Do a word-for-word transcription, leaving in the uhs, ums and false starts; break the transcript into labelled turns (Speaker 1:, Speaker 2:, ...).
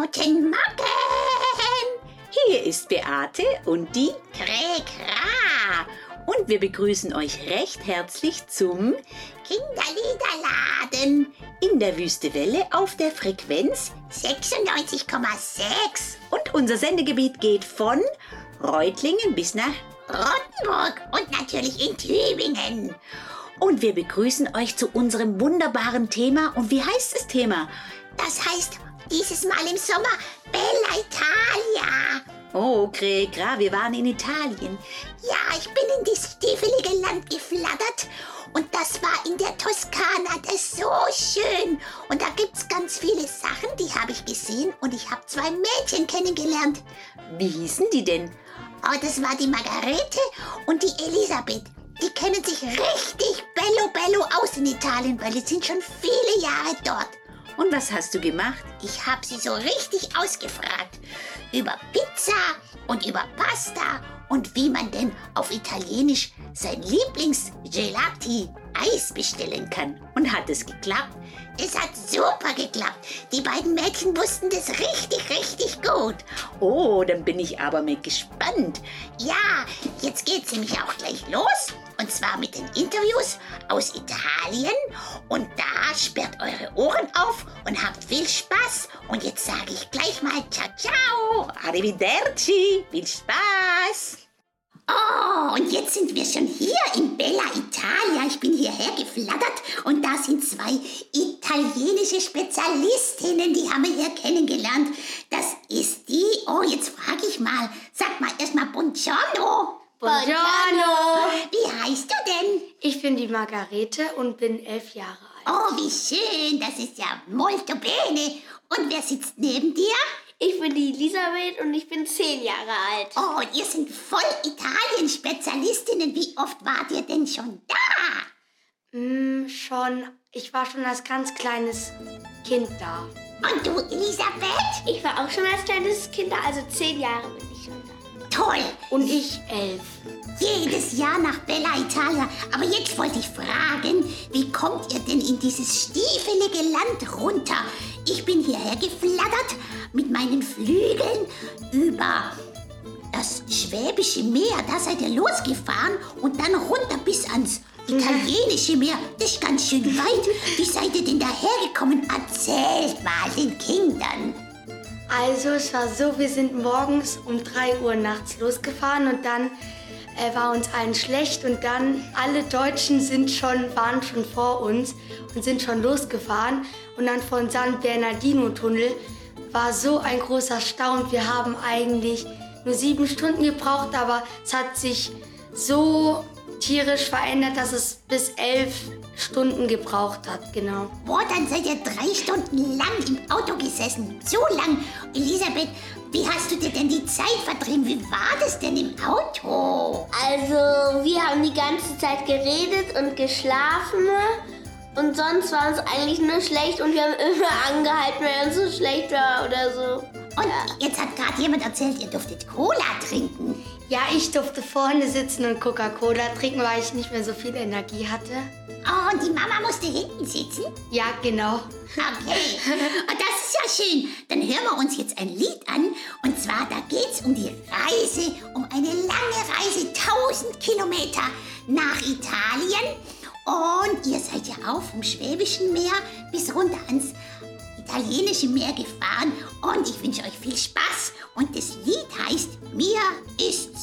Speaker 1: Guten Morgen!
Speaker 2: Hier ist Beate und die
Speaker 1: Krekra!
Speaker 2: Und wir begrüßen euch recht herzlich zum
Speaker 1: Kinderliederladen
Speaker 2: in der Wüste Welle auf der Frequenz
Speaker 1: sechsundneunzig Komma sechs
Speaker 2: und unser Sendegebiet geht von Reutlingen bis nach
Speaker 1: Rottenburg und natürlich in Tübingen.
Speaker 2: Und wir begrüßen euch zu unserem wunderbaren Thema. Und wie heißt das Thema?
Speaker 1: Das heißt dieses Mal im Sommer Bella Italia.
Speaker 2: Oh, Krekra, wir waren in Italien.
Speaker 1: Ja, ich bin in dieses stiefelige Land geflattert und das war in der Toskana. Das ist so schön. Und da gibt's ganz viele Sachen, die habe ich gesehen und ich habe zwei Mädchen kennengelernt.
Speaker 2: Wie hießen die denn?
Speaker 1: Oh, das war die Margarete und die Elisabeth. Die kennen sich richtig bello bello aus in Italien, weil die sind schon viele Jahre dort.
Speaker 2: Und was hast du gemacht?
Speaker 1: Ich habe sie so richtig ausgefragt. Über Pizza und über Pasta und wie man denn auf Italienisch sein Lieblings-Gelati Eis bestellen kann.
Speaker 2: Und hat es geklappt?
Speaker 1: Es hat super geklappt. Die beiden Mädchen wussten das richtig, richtig gut.
Speaker 2: Oh, dann bin ich aber mal gespannt.
Speaker 1: Ja, jetzt geht's nämlich auch gleich los. Und zwar mit den Interviews aus Italien. Und da sperrt eure Ohren auf und habt viel Spaß. Und jetzt sage ich gleich mal ciao, ciao.
Speaker 2: Arrivederci. Viel Spaß.
Speaker 1: Oh, und jetzt sind wir schon hier in Bella Italia. Ich bin hierher geflattert und da sind zwei italienische Spezialistinnen, die haben wir hier kennengelernt. Das ist die, oh, jetzt frage ich mal, sag mal erstmal Buongiorno.
Speaker 3: Buongiorno!
Speaker 1: Wie heißt du denn?
Speaker 3: Ich bin die Margarete und bin elf Jahre alt.
Speaker 1: Oh, wie schön, das ist ja molto bene. Und wer sitzt neben dir?
Speaker 4: Ich bin die Elisabeth und ich bin zehn Jahre alt.
Speaker 1: Oh, und ihr sind voll Italien-Spezialistinnen. Wie oft wart ihr denn schon da?
Speaker 3: Mm, schon, ich war schon als ganz kleines Kind da.
Speaker 1: Und du, Elisabeth?
Speaker 4: Ich war auch schon als kleines Kind da, also zehn Jahre bin ich schon da.
Speaker 1: Toll.
Speaker 3: Und ich elf.
Speaker 1: Jedes Jahr nach Bella Italia. Aber jetzt wollte ich fragen, wie kommt ihr denn in dieses stiefelige Land runter? Ich bin hierher geflattert mit meinen Flügeln über das Schwäbische Meer. Da seid ihr losgefahren und dann runter bis ans Italienische Meer. Das ist ganz schön weit. Wie seid ihr denn dahergekommen? Erzählt mal den Kindern.
Speaker 3: Also es war so, wir sind morgens um drei Uhr nachts losgefahren und dann äh, war uns allen schlecht und dann alle Deutschen sind schon, waren schon vor uns und sind schon losgefahren und dann von San Bernardino-Tunnel war so ein großer Stau und wir haben eigentlich nur sieben Stunden gebraucht, aber es hat sich so tierisch verändert, dass es bis elf Stunden gebraucht hat, genau.
Speaker 1: Boah, dann seid ihr drei Stunden lang im Auto gesessen. So lang. Elisabeth, wie hast du dir denn die Zeit vertrieben? Wie war das denn im Auto?
Speaker 4: Also, wir haben die ganze Zeit geredet und geschlafen. Und sonst war uns eigentlich nur schlecht und wir haben immer angehalten, weil uns so schlecht war oder so.
Speaker 1: Und ja. Jetzt hat gerade jemand erzählt, ihr durftet Cola trinken.
Speaker 3: Ja, ich durfte vorne sitzen und Coca-Cola trinken, weil ich nicht mehr so viel Energie hatte.
Speaker 1: Oh, und die Mama musste hinten sitzen?
Speaker 3: Ja, genau.
Speaker 1: Okay, und das ist ja schön. Dann hören wir uns jetzt ein Lied an. Und zwar, da geht's um die Reise, um eine lange Reise, tausend Kilometer nach Italien. Und ihr seid ja auch vom Schwäbischen Meer bis runter ans Italienische Meer gefahren. Und ich wünsche euch viel Spaß. Und das Lied heißt Mir ist